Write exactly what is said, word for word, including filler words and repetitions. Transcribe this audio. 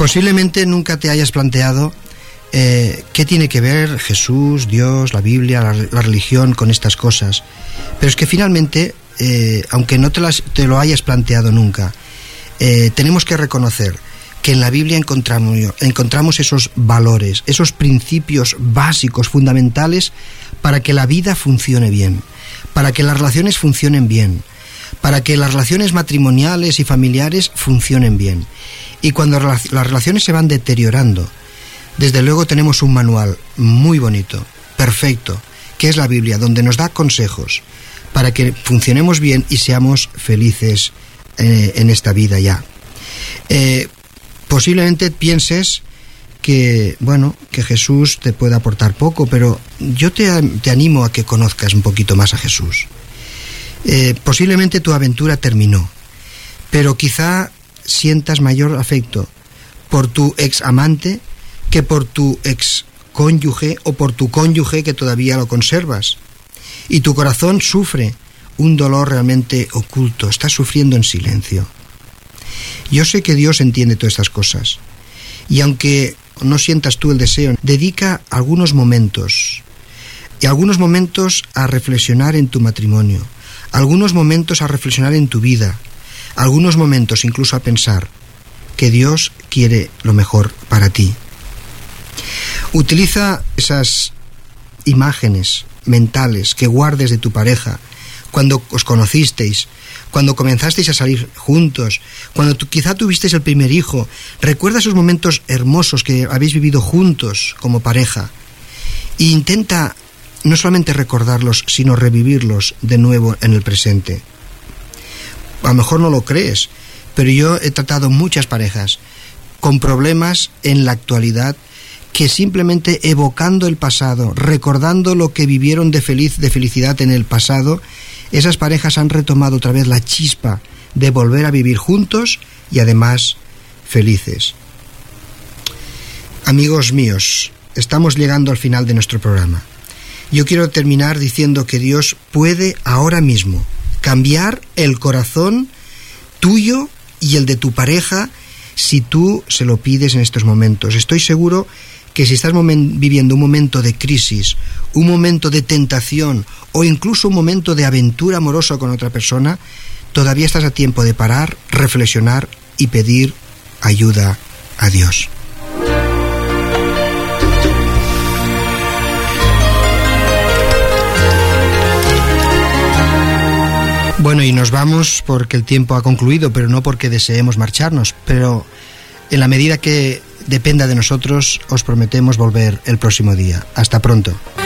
Posiblemente nunca te hayas planteado eh, qué tiene que ver Jesús, Dios, la Biblia, la, la religión con estas cosas. Pero es que finalmente, eh, aunque no te, las, te lo hayas planteado nunca, eh, tenemos que reconocer que en la Biblia encontramos, encontramos esos valores, esos principios básicos, fundamentales, para que la vida funcione bien, para que las relaciones funcionen bien, para que las relaciones matrimoniales y familiares funcionen bien. Y cuando las relaciones se van deteriorando, desde luego tenemos un manual muy bonito, perfecto, que es la Biblia, donde nos da consejos para que funcionemos bien y seamos felices eh, en esta vida ya. Eh, posiblemente pienses que, bueno, que Jesús te puede aportar poco, pero yo te, te animo a que conozcas un poquito más a Jesús. Eh, posiblemente tu aventura terminó, pero quizá sientas mayor afecto por tu ex amante que por tu ex cónyuge o por tu cónyuge que todavía lo conservas. Y tu corazón sufre un dolor realmente oculto, estás sufriendo en silencio. Yo sé que Dios entiende todas estas cosas. Y aunque no sientas tú el deseo, dedica algunos momentos, y algunos momentos a reflexionar en tu matrimonio, algunos momentos a reflexionar en tu vida, algunos momentos incluso a pensar que Dios quiere lo mejor para ti. Utiliza esas imágenes mentales que guardes de tu pareja, cuando os conocisteis, cuando comenzasteis a salir juntos, cuando tu, quizá tuvisteis el primer hijo. Recuerda esos momentos hermosos que habéis vivido juntos como pareja e intenta no solamente recordarlos, sino revivirlos de nuevo en el presente. A lo mejor no lo crees, pero yo he tratado muchas parejas con problemas en la actualidad que simplemente evocando el pasado, recordando lo que vivieron de feliz, de felicidad en el pasado, esas parejas han retomado otra vez la chispa de volver a vivir juntos y además felices. Amigos míos, estamos llegando al final de nuestro programa. Yo quiero terminar diciendo que Dios puede ahora mismo cambiar el corazón tuyo y el de tu pareja si tú se lo pides en estos momentos. Estoy seguro que si estás momen- viviendo un momento de crisis, un momento de tentación o incluso un momento de aventura amorosa con otra persona, todavía estás a tiempo de parar, reflexionar y pedir ayuda a Dios. Bueno, y nos vamos porque el tiempo ha concluido, pero no porque deseemos marcharnos, pero en la medida que dependa de nosotros, os prometemos volver el próximo día. Hasta pronto.